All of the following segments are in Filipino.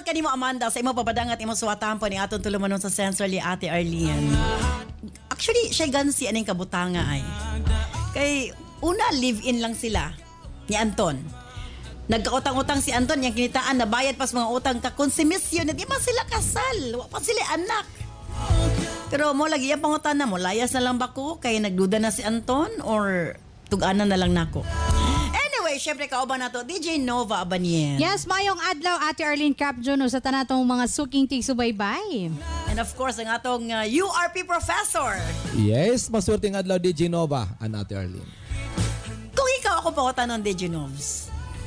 salamat kanimo Amanda sa imo pabadangat imo suwatan po ni aton tulumanon sa sensorly Ate Arlene. Actually, siya gansi aning kabutanga ay. Kay una live-in lang sila ni Anton. Nagkautang-utang si Anton yang kinitaan na bayad pas mga utang ka konsumisyon na di man sila kasal. Wa pa sila anak. Pero mo lagi yung pangutan na mo, layas na lang ba ko? Kaya nagduda na si Anton or tuganan na lang nako? Anyway, syempre kauban na to, DJ Nova Abanien. Yes, mayong adlaw, Ate Arlene Capjono sa tanatong mga suking tigsubaybay. And of course, ang atong URP professor. Yes, maswerteng adlaw DJ Nova, an Ate Arlene. Kung ikaw ako pangutan ng DJ Novs,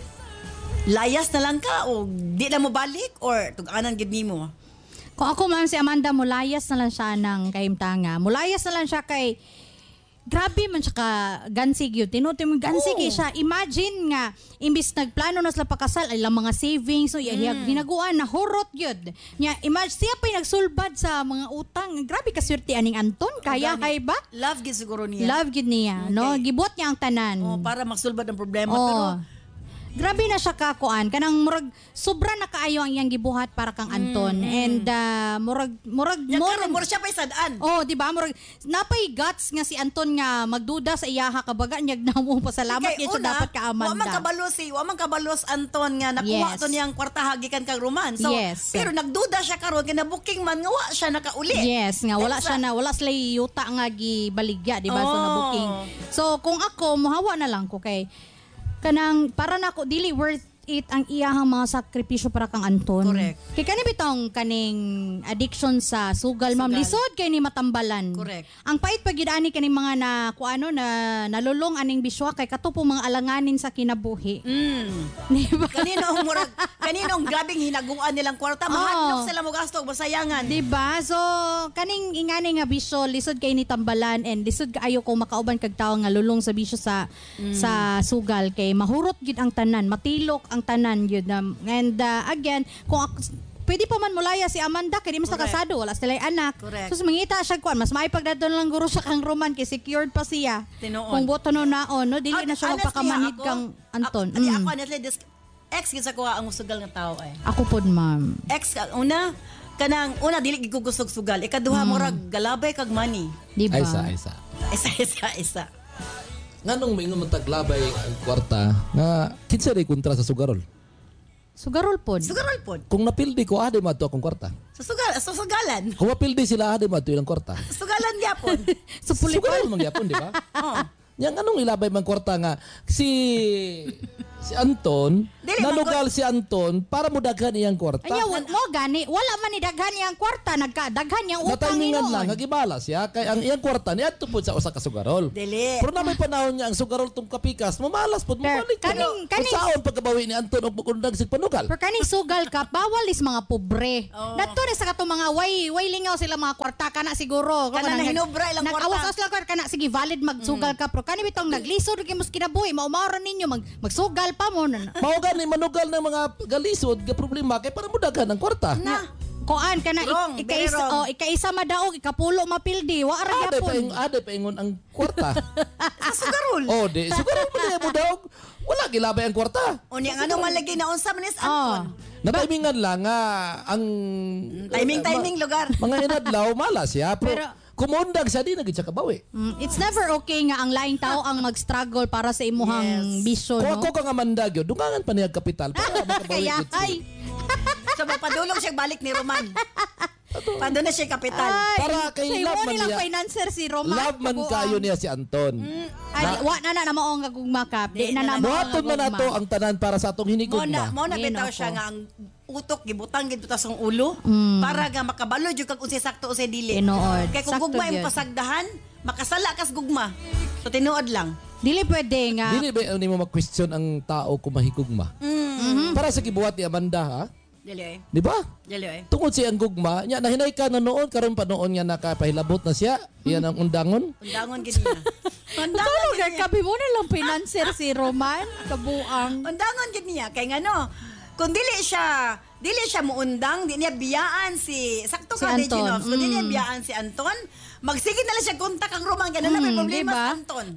layas na lang ka o di na mo balik or tuganan gid nimo? Kung ako man si Amanda, mulayas na lang siya ng kahimtanga. Mulayas na lang siya kay grabe man siya ka gansig yun. Tinuti mo gansig siya. Imagine nga, imbis nagplano na sila pakasal, ay lang mga savings, so hinaguan na horot yun. Imagine, siya pa yung nagsulbad sa mga utang. Grabe kaswerte aning Anton. Kaya kay ba? Love gid siguro niya. Love gid niya. Okay. No? Gibuot niya ang tanan. Para magsulbad ng problema. Oh. Pero grabe na siya kakuan kanang murag sobra na kaayo ang iyang gibuhat para kang Anton and murag mo siya pa isadaan. Oh, di ba? Murag napay guts nga si Anton nga magduda sa iyaha kabaga nyag namo pasalamat kay gyud dapat ka Amanda. Wa man kabalos Anton nga nakuha to niyang kwarta gikan kang Roman. So pero nagduda siya karon nga booking man nga wa siya nakauli. Yes, nga wala sila yuta nga gibaligya, di ba? So na booking. So kung ako mohawa na lang ko kay kanang para nako dili worth it ang iyahang mga sakripisyo para kang Anton. Correct. Kay kani bitong kaning addiction sa sugal, ma'am. Lisod kay ni matambalan. Correct. Ang pait pagidani kaning mga na kuano na nalulong aning biswa kay katupo mga alanganin sa kinabuhi. Diba? Kaninong grabing hinaguan nilang kwarta, mahadlok sila mo gasto masayangan. Diba? So kaning ingani nga bisyo lisod kay ni tambalan and lisod kaayo kung makauban kag tawo nga lulong sa bisyo sa sugal kay mahurot gid ang tanan, matilok ang tanan yun. And again, kung pwede pa man mulaya si Amanda kay di mas nakasado, wala sila anak. Correct. So mangita siya kuan, mas maipagdadon lang guro sa kang Roman kay secured pa siya. Tinuod. Kung boto no naon, no dili na siya magpakamanhid kang Anton. Ako honestly ex gisa ko ang usugal nga tao ay. Ako pod ma'am. Ex una dili gid ko gusto sugal. Ikaduha murag galabay kag money. Diba? Isa. Nganong maingon man taglabay ang kwarta nga kinsa ray kontra sa sugarol? Sugarol pod. Kung napildi ko ade madto akong kwarta. Sugalan. Kung mapildi sila ade madto ilang kwarta. Sugalan gyapon. Sugarol man gyapon, di ba? Yang anong ilabay man kwarta nga si Anton, nalugal si Anton para mo daghan iyang kwarta. Anya mo gani, wala man ni daghan iyang kwarta, nagdaghan iyang utang natimingan noon. lang nagibala siya kay ang iyang kwarta niya tupod sa usa ka sugarol. Dili. Pero na may panahon niya ang sugarol tong kapikas, mamalas pod mabalik. Kaning saon pagkabawi ni Anton og kundag sig panugal. Pero kaning sugal ka, bawal is mga pobre. Nadto ni sa katong mga way lingaw sila mga kwarta kana siguro. Kana na hinubra ilang kwarta. Nag-awas lang kana sige valid magsugal ka pero kani bitong naglisod kay mos kinabuhi, maumaron ninyo magsugal pa mo. Mao gani manugal ng mga galisod ga problema kay para mo daghan ang kwarta. Koan kana ikaisa madaog ikapulo mapildi wa ra gyapon. Ade pa ingon ang kwarta. Sugarol. Sugarol mo niya mo daog. Wala gilabay ang kwarta. Unya ano malagi na unsa man is Anton. Natimingan lang nga ang timing lugar. Mga inadlaw malas siya pero kumundag siya di nagid siya kabawi. It's never okay nga ang laing tao ang mag-struggle para sa imuhang bisyo, no? Kung ako kang amandagyo, dungangan pa niya kapital para makabawi. Kaya So mapadulong siya balik ni Roman. Pando na siya kapital. Para kay love man niya. Financer si Roman. Love man kayo niya si Anton. Wa na maong gagugmakap. Di na buhaton man nato ang tanan para sa atong hinigugma. Mo na bitaw siya nga ang utok gibutang gid sa ulo para nga makabalo jud kag unsay sakto unsay dili. Kay kung gugma imong pasagdahan, makasala kas gugma. So tinuod lang. Dili pwede nga. Dili ba ni mo ma-question ang tao kung mahigugma? Para sa gibuhat ni Amanda, ha? Dili. Di ba? Dili. Tungod siya ang gugma, nya nahinay ka na noon karon pa noon nga nakapahilabot na siya. Iyan ang undangon. Undangon gid niya. Undangon gid kabi mo na lang financer si Roman kabuang. Undangon gid niya kay ngano kung dili siya muundang, di niya biyaan si sakto ka ni Gino. So di niya biyaan si Anton. Magsige na lang siya kontak ang Roman ganun na may problema diba? sa Anton.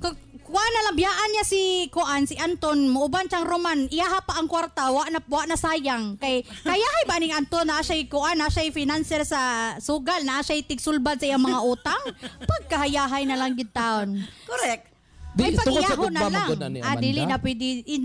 kuha na lang biyaan niya si Anton, muuban siyang Roman, iyaha pa ang kwarta, wa na sayang. Kaya ba ning Anton na siya na siya financier sa sugal, na siya tigsulbad sa iyang mga utang, pagkahayahay na lang gid taon. Correct. May tungkol sa pag-iyahon na gugma, lang. maguna ni Amanda. Dili na pwede,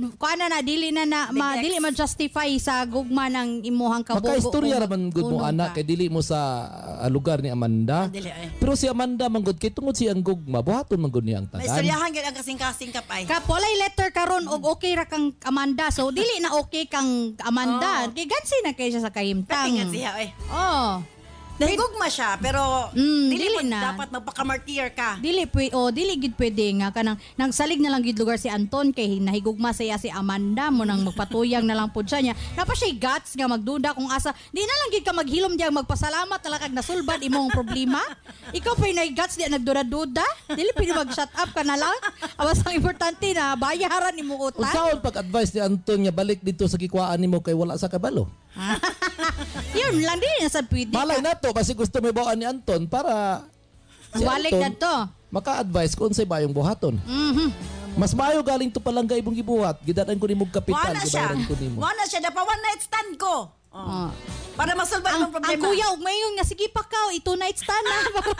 dili ma-justify sa gugma ng imuhang kabugo. Maka-istorya raman gud mo anak kay dili mo sa lugar ni Amanda. Dili ay. Pero si Amanda manggod kay tungod siyang gugma, buhaton man gud niya ang May tagan. istoryahan gid ang kasing-kasing kapay. Walay letter karon og okay ra kang Amanda. So dili na okay kang Amanda. Kay gansi na kay siya sa kahimtang. Patingan siya Oh. Nahigugma siya pero dili dili mo na. dapat magpaka-martyr ka. Dili gid pwede nga kanang nagsalig na lang gid lugar si Anton kay nahigugma siya si Amanda mo nang magpatuyang na lang pud siya niya. Napa siya guts nga magduda kung asa. Di na lang gid ka maghilom diyan magpasalamat na lang kag nasulbad imong problema. Ikaw pa nay guts di nagduda-duda. Dili pwede mag-shut up ka na lang. Awas ang importante na bayaran imong utang. Unsaon pag-advise ni Anton niya balik dito sa gikwaan nimo kay wala sa kabalo? Yun lang din na sa pwede. Malay na to kasi gusto mo bawaan ni Anton para si Walik na Anton to. maka-advise kung unsay bayong buhaton. Mas maayo galing to palangga ibong gibuhat, gidadan ko nimog kapital, Wala siya. gibayaran ko nimo. Wala siya dapat one night stand ko. Oh. Para masulban ang Ang problema. kuya ug mayon nga sige pa ka, ito night stand na.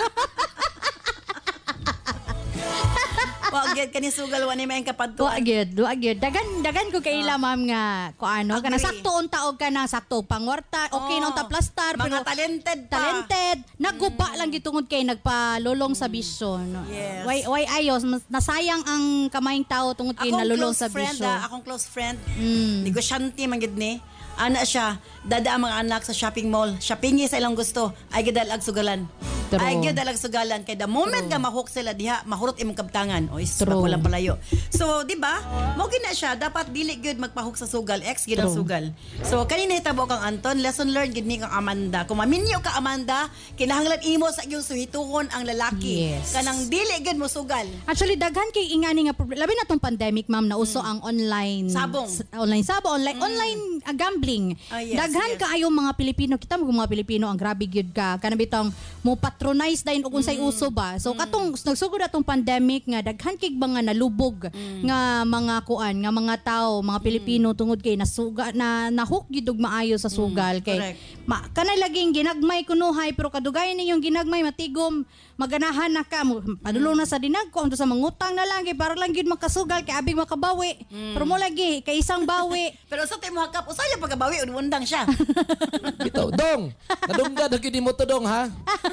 Wa gyud kani sugal wa ni maayong kapadtuan. Wa gyud. Dagan ko kay ila ma'am nga kuano kana Agree. sakto unta og kana sakto pangwarta, okay na unta plastar Mga pero talented pa. talented, nagguba lang gitungod kay nagpalulong sa bisyon. Yes. Way ayos, nasayang ang kamayng tao tungod kay nalulong sa friend, bisyon. akong close friend, negosyante man gid ni. Ana siya, dada ang mga anak sa shopping mall. Shoppingi sa ilang gusto. Ay gidalag sugalan. True. Ay gidalag sugalan. Kaya the moment nga mahok sila diha, mahurot imong kabtangan. O is True. walang palayo. So, di ba? Mo gina siya, dapat dili gyud magpahok sa sugal. Ex gid ang True. sugal. So, kanina hitabo kang Anton, lesson learned gid ni kang Amanda. Kung maminyo ka Amanda, kinahanglan imo sa iyong suhituhon ang lalaki. Yes. Kanang dili gyud mo sugal. Actually, daghan kay ingani nga problem. Labi na tong pandemic, ma'am, na uso ang online Sabong. online gambling. Ah, yes, Daghan yes. kaayo mga Pilipino, kita mo mga Pilipino ang grabe gyud ka. Kana bitong mo patronize dayon og unsay uso ba. So katong nagsugod atong pandemic nga daghan kay mga nalubog nga mga kuan, nga mga tao, mga Pilipino tungod kay nasuga na nahuk gyud og maayo sa sugal kay correct. kanay laging ginagmay kunuhay pero kadugayan ninyong ginagmay matigom maganahan na ka padulong na sa dinagko unto sa mangutang na lang kay para lang gyud makasugal kay abig makabawi pero mo lagi kay isang bawi Pero sa tayo mo hakap, usaya pagkabawi, unundang siya. Bitaw, dong. Nadungga na gid mo to dong ha.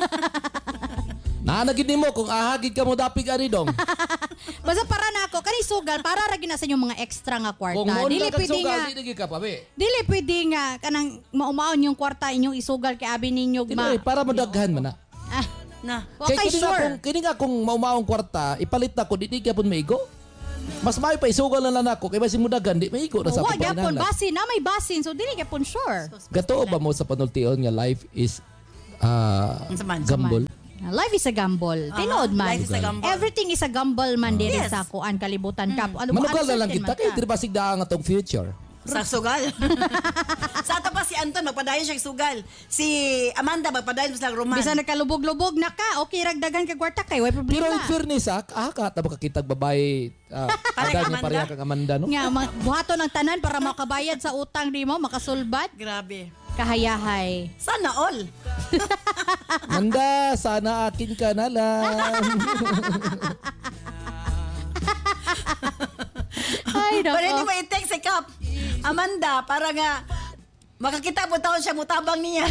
Naanagid nimo kung ahagid ka mo dapig ani dong. basta para na ako kani sugal para ra gina sa inyong mga extra nga kwarta Kung mo dili na kag pwede nga sugal di ka pabi. dili pwede nga kanang maumaon yung kwarta inyong isugal kay abi ninyo Dili para madaghan man na. Na. okay sure Kini nga kung maumaong kwarta, ipalit na ko di gyapon maigo. Mas maayo pa isugal na lang ako kay basi mo daghan di maigo na sa wa gyapon pagpainahanglan. basin na may basin so dili gyapon sure. Gato ba mo sa panultiyon nga life is Unsa man? gamble? Life is a gamble. Tinood man. Life is a gamble. Everything is a gamble man diri Yes. sa kuan kalibutan ka. Manugal na lang uncertain kita man kay ka. di basig daang atong future. Sa sugal. Sa ato pa si Anton, magpadayon siya sugal. Si Amanda, magpadayon sa Roman. Bisa nagkalubog-lubog na ka, okay ragdagan ka kwarta kay, way Pero problema. in fairness ka ta makakitag babae Parang niya Amanda? pareha kang Amanda no. Nga, buhato ng tanan para makabayad sa utang di mo, makasulbat, Grabe. kahayahay. Sana all. Manda, sana akin ka na lang. Ay, Pero hindi nako. mo i-text si Kap. Amanda, para nga makakita po taon siya mutabang niya.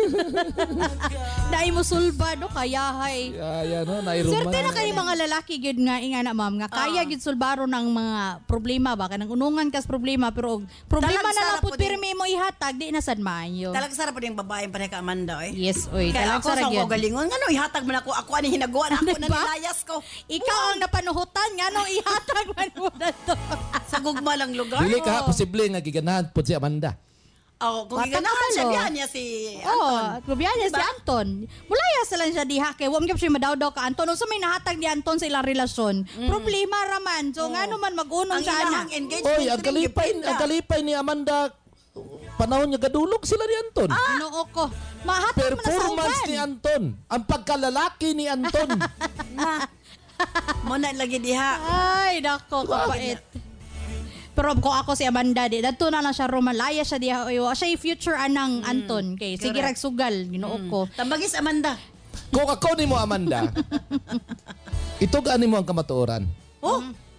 Dahil mo sulbad, no, kayahay. Kaya no, nairuman. Swerte na kayo mga lalaki gyud nga ingana ma'am nga kaya gyud sulbaro ng mga problema ba kanang unungan kas problema pero og problema Talag na sarap napud po din. pirmi mo ihatag di na sad maayo. Talaga sarap po yung babaeng pareha ka Amanda eh. Yes, oy. Kaya Talag ako sa sa gyud. ako galingon. Nga no, ihatag man ako ani hinaguan ako na Diba? nilayas ko. Ikaw ang napanuhutan nga nung ihatag man mo to. Sa gugma lang lugar. Dili ka posible nga giganahan pud si Amanda. Oh, kung Bata giganahan siya, talo. biyan niya si Oh, Anton. klubiyan niya si Diba? Anton. Mulayas na lang siya diha kay wa gyud siya madawdaw ka Anton. Unsa may nahatag ni Anton sa ilang relasyon? Problema raman. So ngano man mag-unong Ang siya na. ilahang engagement Oy, ang kalipay ni Amanda panahon niya gadulog sila ni Anton. Ginoo ko. Mahatag man na sa Performance uban. ni Anton. Ang pagkalalaki ni Anton. Mo na lagi diha. Ay, nako, kapait. Pero kung ako si Amanda, di, dato na lang siya Romalaya siya diha. Siya yung future anang Anton. Kay sige correct. ragsugal, ginoo ko. Tambagis Amanda. Kung ako ni mo, Amanda, itugaan mo ang kamatuoran. Oh.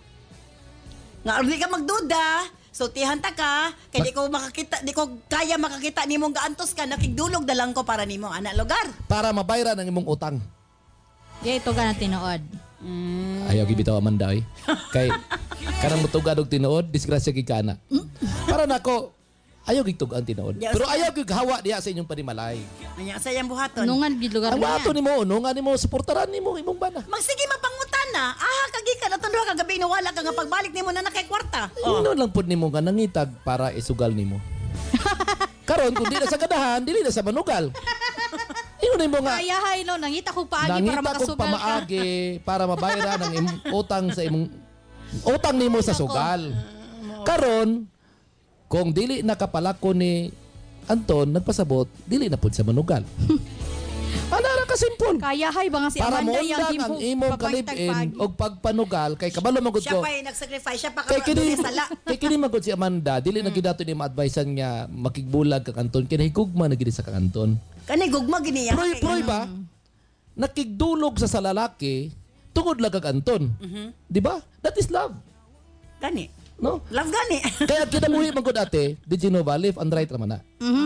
Nga di ka magduda. So tihan ta ka, kay di ko makakita, di ko kaya makakita nimong gaantos ka, nakigdulog na lang ko para nimo ana lugar. Para mabayran ang imong utang. Yeah, ito ka na tinuod. Ayaw gibitaw Amanda, Kay, kanang mutugan og tinuod, disgrasya gid ka na. Para nako, ayaw gid tugan tinuod. Yes, Pero sir. ayaw gid hawa diha sa inyong panimalay. Anya sayang buhaton. Nungan gid lugar Ang wato niya. nimo, nga nimo suportaran nimo imong bana. Magsige mapangutana. Aha kagi ka natun ka gabi no wala ka nga pagbalik nimo na nakay kwarta. Oh. Ino lang pud nimo nga nangitag para isugal nimo. Karon kung di na sa gadahan, dili na sa manugal. Ino nimo nga Kaya hay no, nangita ko paagi para nangita kog makasugal ka. pamaagi para mabayaran ang imong utang sa imong utang nimo sa sugal. Karon kung dili nakapalako ni Anton nagpasabot, dili na pud sa manugal. Ana ra ka simple. Kaya hay ba nga si Para Amanda maundang ang imong kalipin og pagpanugal kay kabalo man gud Siya ko. pa nag-sacrifice, siya pa Kay ka kini sala. kay kini man gud si Amanda, dili na gid ato ni ma-advisean nga makigbulag kag Anton kini higugma na gid sa kag Anton. Kani gugma gini ya. Proy ba? Nakigdulog sa lalaki tungod lang kag Anton. Di ba? That is love. Gani. No? Love gani. Kaya kinabuhi man gud ate, di Genova left and right raman na.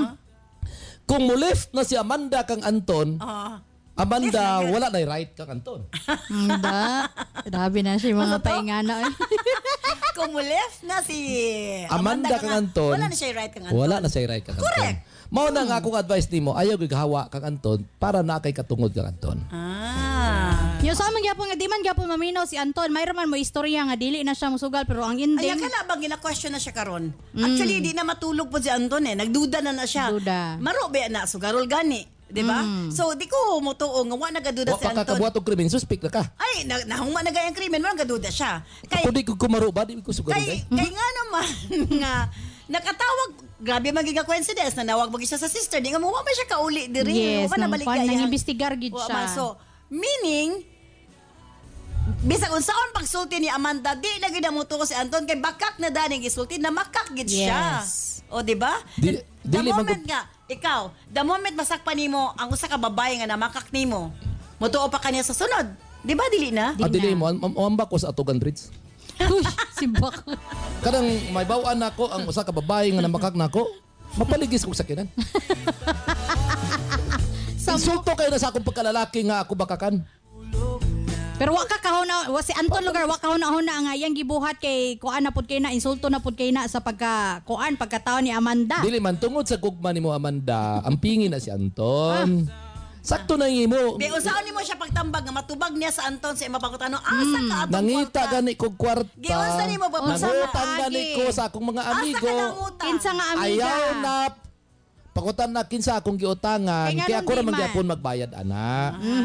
Kung mo left na si Amanda kang Anton, Oh. Amanda wala na right kang Anton. Hindi. Grabe na siya mga paingana. Kung mo left na si Amanda kang Anton. Wala na siya right kang Anton. Wala na siya right kang Anton. Correct. Mao na nga akong advice nimo, ayaw gyud hawa kang Anton para na kay katungod kang Anton. Yung sa amang gyapon nga di man gyapon maminaw si Anton, mayroon man mo istorya nga dili na siya musugal pero ang Ay, ending kala bang gina-question na siya karon? Actually, di na matulog po si Anton eh. Nagduda na siya. Duda. Maro ba na, sugarol gani. Di ba? So, di ko mutuo nga wa nagaduda Wa si pa ka Anton. kabuhat og krimen, suspect na ka. Ay, nahungma na gayang krimen, walang gaduda siya. Kay, Ako di ko kumaro ba, di ko siguro kay nga naman, nga, nakatawag, grabe magiging coincidence, na nawag mo siya sa sister, di nga mo, ba siya kauli diri. Yes, Wa nang nabaligayan. nang-imbestigar gid Wa siya. man. So, meaning, bisag unsaon pagsulti ni Amanda, di na gid mo ko si Anton kay bakak na daning isulti na makak gid siya. Yes. O di ba? Di- The dili man moment nga ikaw, the moment masakpan nimo ang usa ka babae nga namakak nimo, mutuo pa kaniya sa sunod. Di ba dili na? Adili mo, amba ko sa Atugan Bridge. Uy, simbak. Kadang may bawaan nako ang usa ka babae nga namakak nako, mapaligis kong sakinan. Insulto kayo na sa akong pagkalalaki nga ako bakakan. Pero wa ka kahuna, wa si Anton lugar wa kahuna-huna nga iyang gibuhat kay kuan na pud kay na insulto na pud kay na sa pagkataon ni Amanda. Dili man tungod sa gugma nimo Amanda, ang pingin na si Anton. Sakto na imo. Di unsaon nimo siya pagtambag nga matubag niya sa Anton sa imong pangutano, asa ka atong Nangita kwarta? gani kog kwarta. Giunsa nimo ba Nangutang Agi. gani ko sa akong mga Asa amigo. ka nangutang? Kinsa nga amiga. Ayaw na pakutan na kinsa akong giutangan Kay nga kaya nung ako ra di man. magyapon magbayad ana.